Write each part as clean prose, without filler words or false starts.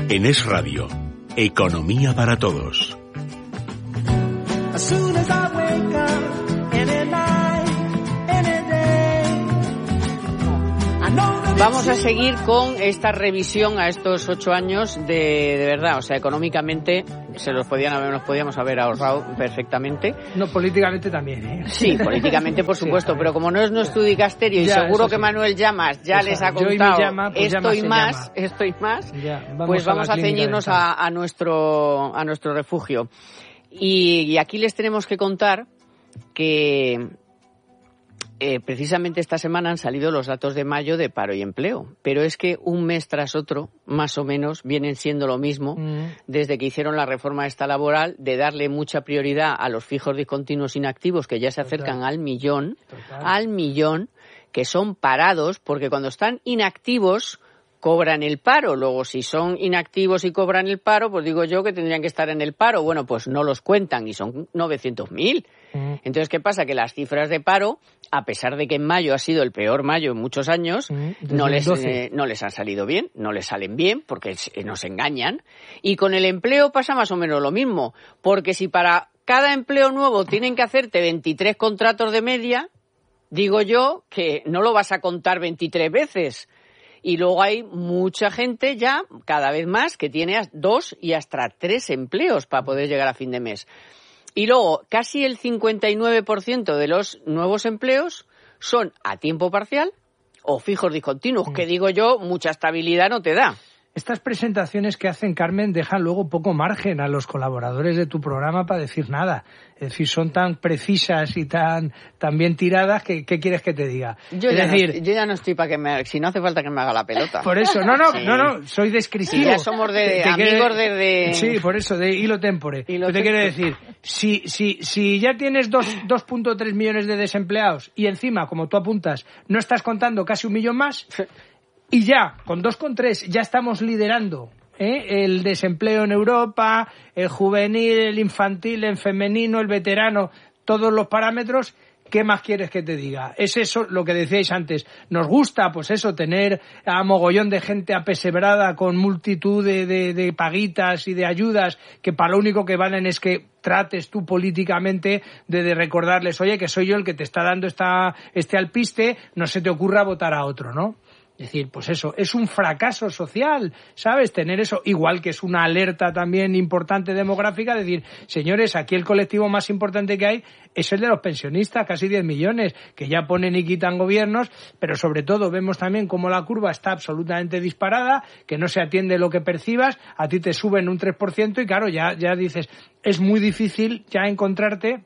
En Es Radio, Economía para Todos. Vamos a seguir con esta revisión a estos 8 años de verdad, o sea, económicamente nos podíamos haber ahorrado perfectamente. No, políticamente también, ¿eh? Sí, políticamente por supuesto, sí, pero como no es nuestro dicasterio y seguro que Manuel Llamas ya les ha contado esto y más, pues vamos a ceñirnos a nuestro refugio. Y aquí les tenemos que contar que precisamente esta semana han salido los datos de mayo de paro y empleo, pero es que un mes tras otro, más o menos, vienen siendo lo mismo desde que hicieron la reforma esta laboral de darle mucha prioridad a los fijos discontinuos inactivos que ya se acercan al millón, que son parados, porque cuando están inactivos cobran el paro. Luego, si son inactivos y cobran el paro, pues digo yo que tendrían que estar en el paro. Bueno, pues no los cuentan y son 900.000. Entonces, ¿qué pasa? Que las cifras de paro, a pesar de que en mayo ha sido el peor mayo en muchos años, no les han salido bien, no les salen bien porque nos engañan. Y con el empleo pasa más o menos lo mismo, porque si para cada empleo nuevo tienen que hacerte 23 contratos de media, digo yo que no lo vas a contar 23 veces. Y luego hay mucha gente ya, cada vez más, que tiene 2 y hasta 3 empleos para poder llegar a fin de mes. Y luego, casi el 59% de los nuevos empleos son a tiempo parcial o fijos discontinuos, que digo yo, mucha estabilidad no te da. Estas presentaciones que hacen, Carmen, dejan luego poco margen a los colaboradores de tu programa para decir nada. Es decir, son tan precisas y tan bien tiradas que ¿qué quieres que te diga? Yo ya no estoy para que si no hace falta que me haga la pelota. Por eso, no, soy descriptivo. Sí, ya somos amigos desde... Sí, por eso, de hilo tempore. Te quiero decir, si ya tienes 2.3 millones de desempleados y encima, como tú apuntas, no estás contando casi 1 millón más... Y ya, con 2,3, ya estamos liderando el desempleo en Europa, el juvenil, el infantil, el femenino, el veterano, todos los parámetros. ¿Qué más quieres que te diga? Es eso lo que decíais antes. Nos gusta, pues eso, tener a mogollón de gente apesebrada con multitud de paguitas y de ayudas que para lo único que valen es que trates tú políticamente de recordarles, oye, que soy yo el que te está dando este alpiste, no se te ocurra votar a otro, ¿no? Es decir, pues eso, es un fracaso social, ¿sabes? Tener eso, igual que es una alerta también importante demográfica, decir, señores, aquí el colectivo más importante que hay es el de los pensionistas, casi 10 millones, que ya ponen y quitan gobiernos, pero sobre todo vemos también cómo la curva está absolutamente disparada, que no se atiende lo que percibas, a ti te suben un 3% y claro, ya dices, es muy difícil ya encontrarte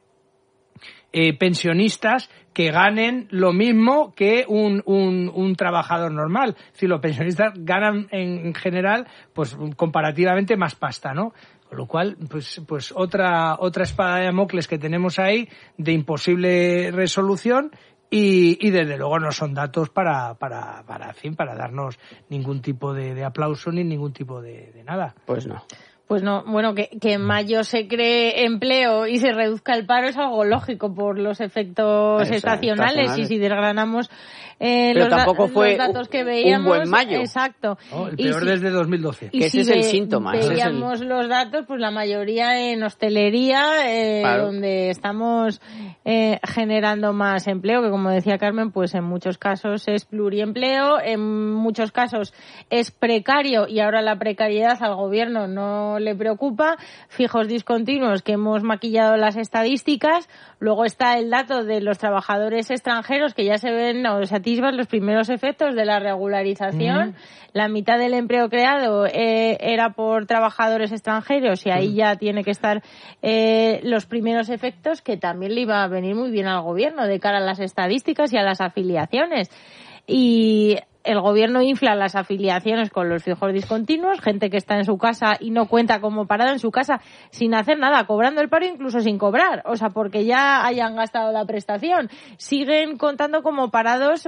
pensionistas que ganen lo mismo que un trabajador normal. Es decir, los pensionistas ganan en general pues comparativamente más pasta, ¿no? Con lo cual, pues otra espada de Damocles que tenemos ahí de imposible resolución y desde luego no son datos para darnos ningún tipo de aplauso ni ningún tipo de nada. Pues no. Pues no, bueno, que en mayo se cree empleo y se reduzca el paro es algo lógico por los efectos estacionales y si desgranamos los datos que veíamos, un buen mayo. Exacto. Oh, el peor desde 2012. Y ese es el síntoma. Veíamos los datos, pues la mayoría en hostelería, claro, donde estamos generando más empleo, que como decía Carmen, pues en muchos casos es pluriempleo, en muchos casos es precario y ahora la precariedad al gobierno no le preocupa, fijos discontinuos que hemos maquillado las estadísticas, luego está el dato de los trabajadores extranjeros que ya se ven o se atisban los primeros efectos de la regularización, la mitad del empleo creado era por trabajadores extranjeros y ahí ya tiene que estar los primeros efectos que también le iba a venir muy bien al gobierno de cara a las estadísticas y a las afiliaciones. Y el gobierno infla las afiliaciones con los fijos discontinuos, gente que está en su casa y no cuenta como parada en su casa sin hacer nada, cobrando el paro incluso sin cobrar, o sea, porque ya hayan gastado la prestación. Siguen contando como parados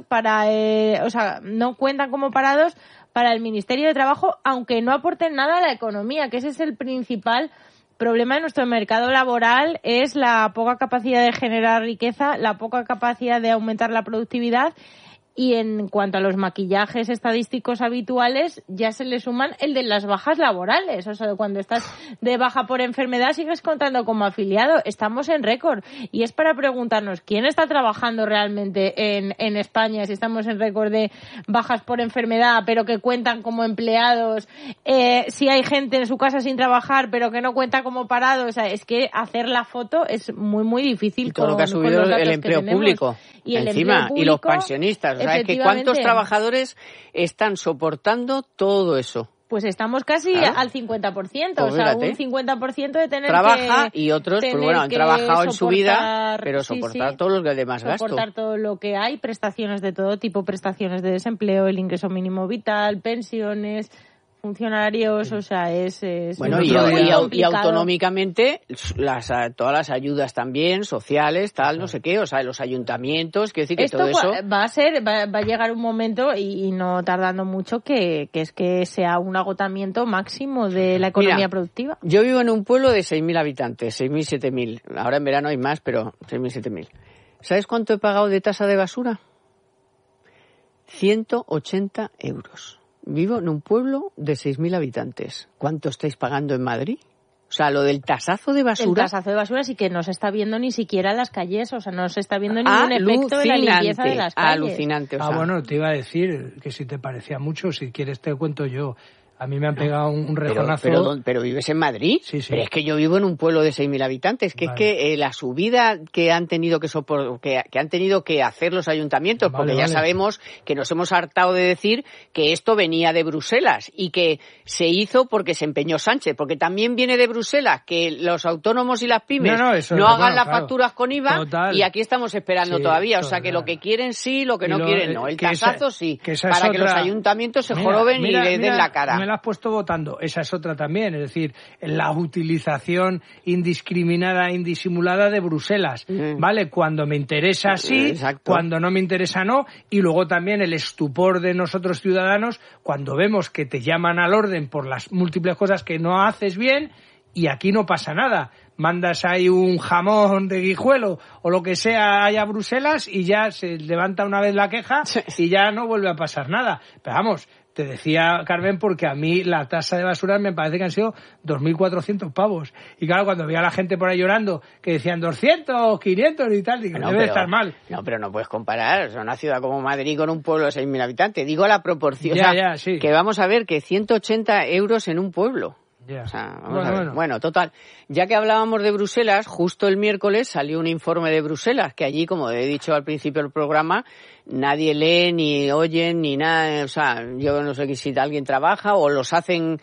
no cuentan como parados para el Ministerio de Trabajo, aunque no aporten nada a la economía, que ese es el principal problema de nuestro mercado laboral, es la poca capacidad de generar riqueza, la poca capacidad de aumentar la productividad Y en cuanto a los maquillajes estadísticos habituales, ya se le suman el de las bajas laborales. O sea, cuando estás de baja por enfermedad sigues contando como afiliado. Estamos en récord. Y es para preguntarnos quién está trabajando realmente en España, si estamos en récord de bajas por enfermedad, pero que cuentan como empleados, si hay gente en su casa sin trabajar, pero que no cuenta como parado. O sea, es que hacer la foto es muy, muy difícil. Y todo lo que ha subido el empleo público. Y el encima, empleo público, y los pensionistas. O sea, es que ¿cuántos trabajadores están soportando todo eso? Pues estamos casi al 50%, pues o sea, un 50% de tener trabaja y otros, pues bueno, han trabajado en su vida, pero soportar todos los demás gastos. Soportar todo lo que hay, prestaciones de todo tipo, prestaciones de desempleo, el ingreso mínimo vital, pensiones, funcionarios, o sea, es bueno, y autonómicamente todas las ayudas también sociales, tal, no sé qué, o sea, los ayuntamientos, quiero decir que esto todo eso va a llegar un momento y no tardando mucho que es que sea un agotamiento máximo de la economía productiva. Yo vivo en un pueblo de 6.000 habitantes, 6.000, 7.000. Ahora en verano hay más, pero 6.000, 7.000. ¿Sabes cuánto he pagado de tasa de basura? 180 euros. Vivo en un pueblo de 6.000 habitantes. ¿Cuánto estáis pagando en Madrid? O sea, lo del tasazo de basura... El tasazo de basura sí que no se está viendo ni siquiera en las calles, o sea, no se está viendo ningún efecto en la limpieza de las calles. Alucinante, o sea. Bueno, te iba a decir que si te parecía mucho, si quieres te cuento yo. A mí me han pegado un rejonazo. Pero ¿vives en Madrid? Sí, sí. Pero es que yo vivo en un pueblo de 6.000 habitantes, que vale. Es que la subida que han tenido que han tenido que hacer los ayuntamientos, porque ya sabemos que nos hemos hartado de decir que esto venía de Bruselas y que se hizo porque se empeñó Sánchez, porque también viene de Bruselas que los autónomos y las pymes no hagan las facturas con IVA. Total. Y aquí estamos esperando todavía. O sea, que lo que quieren sí, lo que no quieren no. El tasazo sí, para que los ayuntamientos se joroben y le den la cara. Me la has puesto votando. Esa es otra también, es decir, la utilización indiscriminada, indisimulada de Bruselas, ¿vale? Cuando me interesa sí, cuando no me interesa no, y luego también el estupor de nosotros ciudadanos cuando vemos que te llaman al orden por las múltiples cosas que no haces bien y aquí no pasa nada. Mandas ahí un jamón de Guijuelo o lo que sea allá a Bruselas y ya se levanta una vez la queja y ya no vuelve a pasar nada. Pero vamos, te decía, Carmen, porque a mí la tasa de basura me parece que han sido 2.400 pavos. Y claro, cuando veía a la gente por ahí llorando, que decían 200, 500 y tal, digo, debe estar mal. No, pero no puedes comparar. O sea, una ciudad como Madrid con un pueblo de 6.000 habitantes. Digo la proporción. Sí. Que vamos a ver que 180 euros en un pueblo. Yeah. O sea, vamos a ver. Bueno, total. Ya que hablábamos de Bruselas, justo el miércoles salió un informe de Bruselas, que allí, como he dicho al principio del programa, nadie lee, ni oyen, ni nada. O sea, yo no sé si alguien trabaja o los hacen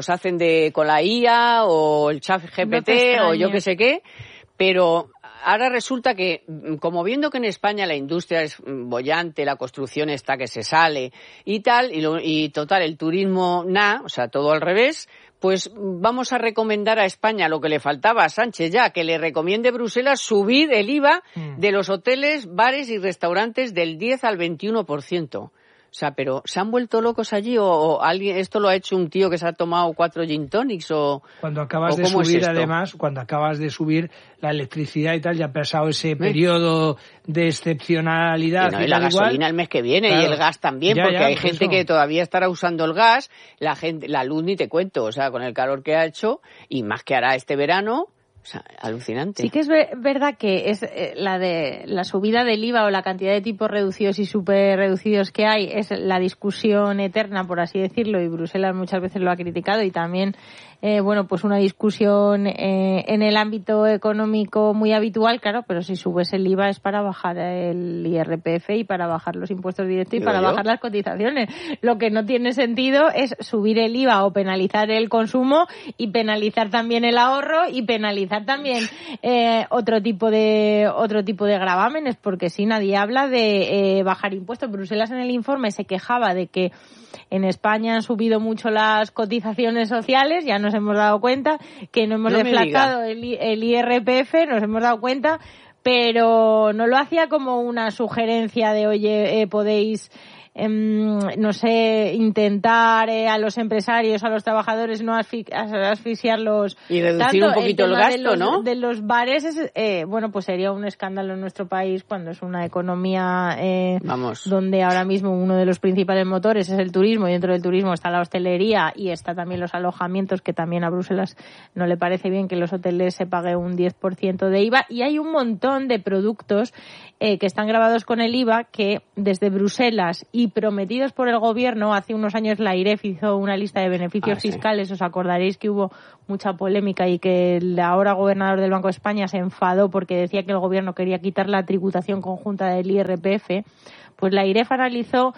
con la IA o el chat GPT o yo qué sé qué. Pero ahora resulta que, como viendo que en España la industria es boyante, la construcción está que se sale y tal, y total, el turismo o sea, todo al revés, pues vamos a recomendar a España lo que le faltaba a Sánchez ya, que le recomiende Bruselas subir el IVA de los hoteles, bares y restaurantes del 10 al 21%. O sea, pero ¿se han vuelto locos allí o alguien esto lo ha hecho un tío que se ha tomado 4 gin tonics o cuando acabas de subir además, cuando acabas de subir la electricidad y tal, ya ha pasado ese periodo de excepcionalidad y la gasolina el mes que viene y el gas también, porque hay gente que todavía estará usando el gas, la luz ni te cuento, o sea, con el calor que ha hecho y más que hará este verano. O sea, alucinante. Sí que es verdad que es la subida del IVA o la cantidad de tipos reducidos y súper reducidos que hay es la discusión eterna, por así decirlo, y Bruselas muchas veces lo ha criticado y también pues una discusión en el ámbito económico muy habitual, claro, pero si subes el IVA es para bajar el IRPF y para bajar los impuestos directos y para bajar las cotizaciones. Lo que no tiene sentido es subir el IVA o penalizar el consumo y penalizar también el ahorro y penalizar también otro tipo de gravámenes, porque si nadie habla de bajar impuestos. Bruselas en el informe se quejaba de que en España han subido mucho las cotizaciones sociales, ya nos hemos dado cuenta, que no hemos deflactado el IRPF, nos hemos dado cuenta, pero no lo hacía como una sugerencia de, oye, podéis no sé, intentar a los empresarios, a los trabajadores no asfixiarlos y reducir tanto. Un poquito el gasto, ¿no? De los bares, bueno, pues sería un escándalo en nuestro país cuando es una economía donde ahora mismo uno de los principales motores es el turismo, y dentro del turismo está la hostelería y está también los alojamientos, que también a Bruselas no le parece bien que los hoteles se pague un 10% de IVA, y hay un montón de productos que están grabados con el IVA que desde Bruselas y prometidos por el gobierno, hace unos años la IREF hizo una lista de beneficios fiscales, os acordaréis que hubo mucha polémica y que el ahora gobernador del Banco de España se enfadó porque decía que el gobierno quería quitar la tributación conjunta del IRPF. Pues la IREF analizó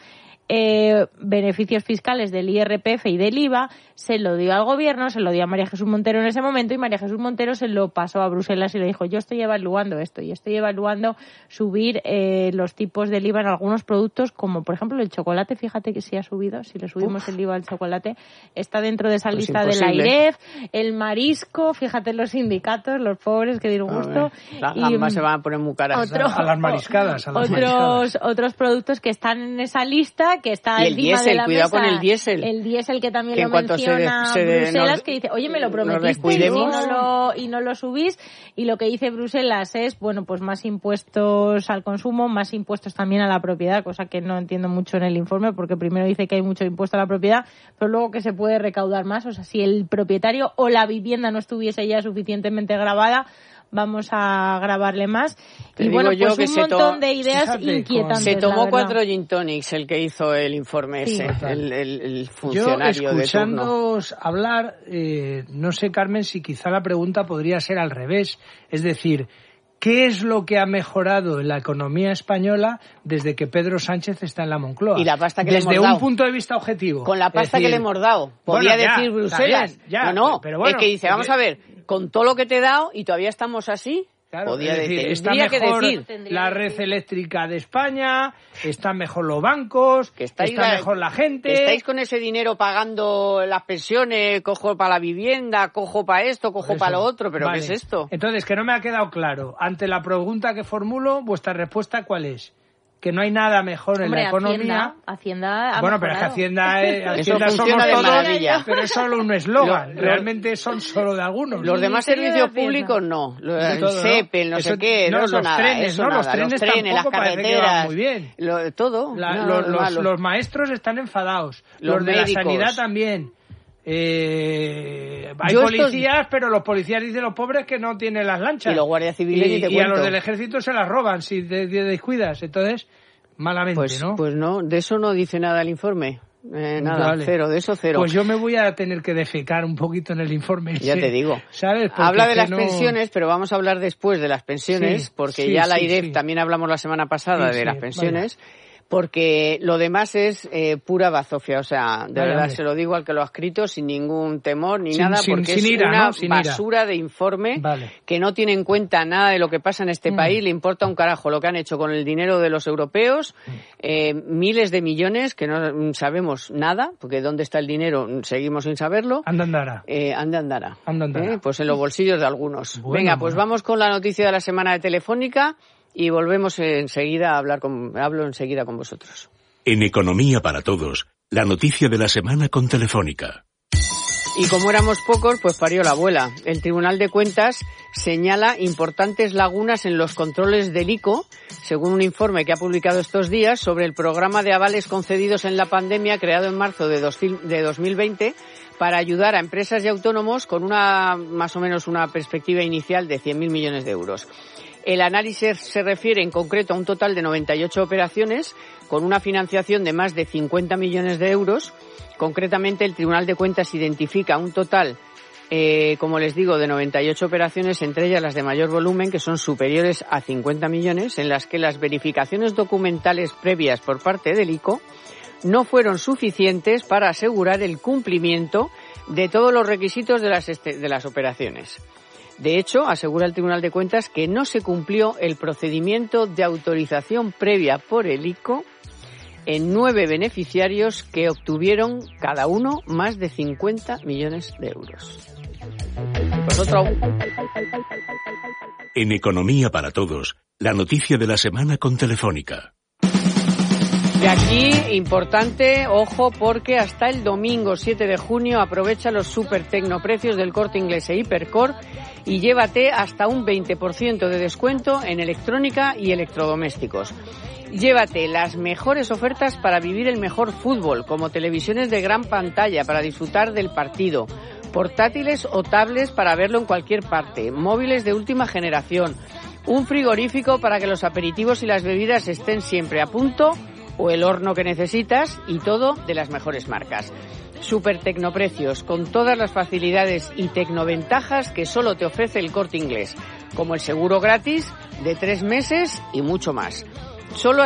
beneficios fiscales del IRPF y del IVA, se lo dio al gobierno, se lo dio a María Jesús Montero en ese momento, y María Jesús Montero se lo pasó a Bruselas y le dijo: yo estoy evaluando esto y estoy evaluando subir los tipos del IVA en algunos productos, como por ejemplo el chocolate. Fíjate que sí ha subido, si le subimos el IVA al chocolate, está dentro de esa lista de la IREF. El marisco, fíjate los sindicatos, los pobres, que disgusto. Las gambas se van a poner muy caras. A las mariscadas. Otros productos que están en esa lista, que está y encima de la cuidado mesa. Con el diésel. El diésel, que también lo menciona Bruselas, que dice: oye, me lo prometiste y no lo subís. Y lo que dice Bruselas es, bueno, pues más impuestos al consumo, más impuestos también a la propiedad, cosa que no entiendo mucho en el informe, porque primero dice que hay mucho impuesto a la propiedad, pero luego que se puede recaudar más. O sea, si el propietario o la vivienda no estuviese ya suficientemente grabada, vamos a grabarle más. Y bueno, pues un montón de ideas inquietantes. Se tomó 4 gin tonics el que hizo el informe ese, el funcionario yo, escuchándoos hablar, no sé, Carmen, si quizá la pregunta podría ser al revés. Es decir, ¿qué es lo que ha mejorado en la economía española desde que Pedro Sánchez está en la Moncloa? Y la pasta que desde le hemos dado. Un punto de vista objetivo. Con la pasta que le hemos dado. Podría decir Bruselas. Bien, pero bueno, es que dice, vamos a ver, con todo lo que te he dado y todavía estamos así. Claro, podía decir, está mejor la red eléctrica de España, están mejor los bancos, está mejor la gente. Estáis con ese dinero pagando las pensiones, cojo para la vivienda, cojo para esto, cojo para lo otro, pero ¿qué es esto? Entonces, que no me ha quedado claro. Ante la pregunta que formulo, ¿vuestra respuesta cuál es? Que no hay nada mejor en la economía. Hacienda ha bueno, mejorado. pero es que Hacienda somos todos, pero es solo un eslogan. Realmente son solo de algunos. Los demás servicios públicos no. El SEPE, el no sé qué, no, eso nada. Trenes, eso los trenes las carreteras, muy bien. Todo. Los maestros están enfadados. Los de médicos. La sanidad también. Hay policías, pero los policías dicen los pobres que no tienen las lanchas. Y los guardias civiles y a los del ejército se las roban si te descuidas. Entonces, malamente, ¿no? Pues no, de eso no dice nada el informe. Nada, cero, de eso cero. Pues yo me voy a tener que defecar un poquito en el informe. Ya te digo. ¿Sabes? Habla de las pensiones, pero vamos a hablar después de las pensiones, porque ya la IREF también hablamos la semana pasada de las pensiones. Vale. Porque lo demás es pura bazofia, o sea, de verdad se lo digo al que lo ha escrito sin ningún temor ni nada, porque es una basura de informe que no tiene en cuenta nada de lo que pasa en este país, le importa un carajo lo que han hecho con el dinero de los europeos, miles de millones que no sabemos nada, porque dónde está el dinero seguimos sin saberlo. Andará. Pues en los bolsillos de algunos. Venga, pues vamos con la noticia de la semana de Telefónica. Y volvemos enseguida hablo enseguida con vosotros. En Economía para Todos, la noticia de la semana con Telefónica. Y como éramos pocos, pues parió la abuela. El Tribunal de Cuentas señala importantes lagunas en los controles del ICO, según un informe que ha publicado estos días sobre el programa de avales concedidos en la pandemia creado en marzo de 2020 para ayudar a empresas y autónomos con más o menos una perspectiva inicial de 100.000 millones de euros. El análisis se refiere en concreto a un total de 98 operaciones con una financiación de más de 50 millones de euros. Concretamente, el Tribunal de Cuentas identifica un total, como les digo, de 98 operaciones, entre ellas las de mayor volumen, que son superiores a 50 millones, en las que las verificaciones documentales previas por parte del ICO no fueron suficientes para asegurar el cumplimiento de todos los requisitos de las operaciones. De hecho, asegura el Tribunal de Cuentas que no se cumplió el procedimiento de autorización previa por el ICO en 9 beneficiarios que obtuvieron cada uno más de 50 millones de euros. En Economía para Todos, la noticia de la semana con Telefónica. Y aquí, importante, ojo, porque hasta el domingo 7 de junio aprovecha los super tecnoprecios del Corte Inglés e Hipercor y llévate hasta un 20% de descuento en electrónica y electrodomésticos. Llévate las mejores ofertas para vivir el mejor fútbol, como televisiones de gran pantalla para disfrutar del partido, portátiles o tablets para verlo en cualquier parte, móviles de última generación, un frigorífico para que los aperitivos y las bebidas estén siempre a punto, o el horno que necesitas, y todo de las mejores marcas. Super tecnoprecios, con todas las facilidades y tecnoventajas que solo te ofrece el Corte Inglés, como el seguro gratis de 3 meses y mucho más. Solo